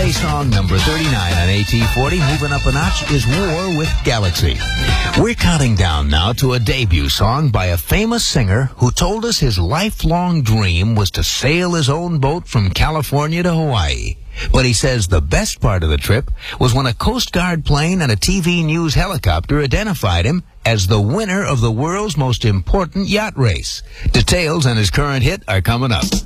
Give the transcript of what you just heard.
Holiday song number 39 on AT40, moving up a notch, is War with Galaxy. We're counting down now to a debut song by a famous singer who told us his lifelong dream was to sail his own boat from California to Hawaii. But he says the best part of the trip was when a Coast Guard plane and a TV news helicopter identified him as the winner of the world's most important yacht race. Details on his current hit are coming up.